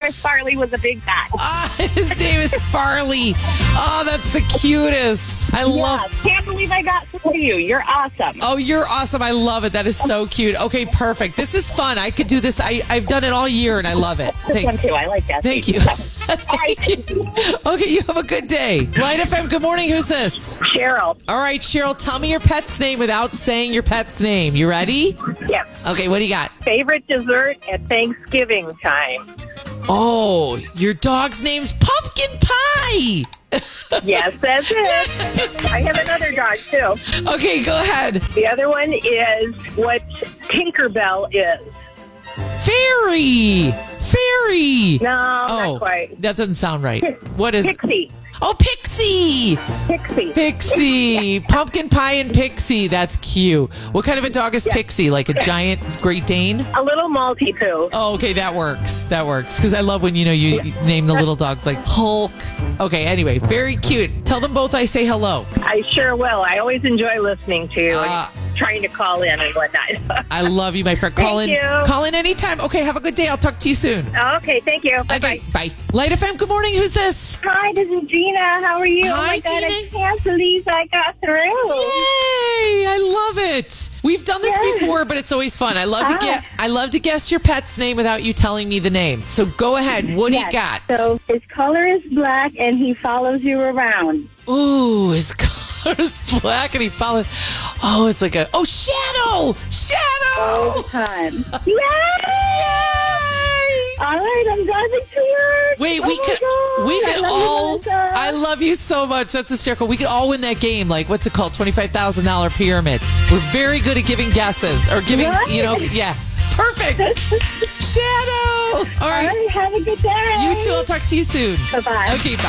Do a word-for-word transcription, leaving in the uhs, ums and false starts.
course, Farley was a big bat. Ah, his name is Farley. Oh, that's the cutest. I love. Yeah, can't believe I got to you. You're awesome. Oh, you're awesome. I love it. That is so cute. Okay, perfect. This is fun. I could do this. I, I've done it all year, and I love it. This one Thanks. too. I like that. Thank you. Thank you. Okay, you have a good day. Light F M, good morning. Who's this? Cheryl. All right, Cheryl, tell me your pet's name without saying your pet's name. You ready? Yes. Okay, what do you got? Favorite dessert at Thanksgiving time? Oh, your dog's name's Pumpkin Pie. Yes, that's it. I have another dog, too. Okay, go ahead. The other one is what Tinkerbell is. Fairy. Fairy. No, Oh, not quite. that doesn't sound right. What is? Pixie. Oh, Pixie. Pixie. Pixie. Pumpkin Pie and Pixie. That's cute. What kind of a dog is Pixie? Like a giant Great Dane? A little Maltipoo. Oh, okay, that works. That works. Because I love when, you know, you name the little dogs like Hulk. Okay, anyway, very cute. Tell them both I say hello. I sure will. I always enjoy listening to you Uh, and trying to call in and whatnot. I love you, my friend. Call Thank in. you. Call in anytime. Okay, have a good day. I'll talk to you soon. Okay, thank you. Bye-bye. Okay, bye. Light F M, good morning. Who's this? Hi, this is Gina. How are you? Hi, oh my God, Gina. I can't believe I got through. Yay! I love it. We've done this Yes. before, but it's always fun. I love to Ah. get. I love to guess your pet's name without you telling me the name. So go ahead. What do you got? So his color is black and he follows you around. Ooh, his color is black and he follows. Oh, it's like a. Oh, Shadow! Shadow! Time. Yay! All right, I'm driving to work. Wait, Oh we my could God. we I could love you, all Melissa. I love you so much. That's hysterical. We could all win that game. Like, what's it called? twenty-five thousand dollars pyramid. We're very good at giving guesses or giving, Right? you know, yeah. Perfect. Shadow. All All right. right, have a good day. You too. I'll talk to you soon. Bye-bye. Okay, bye.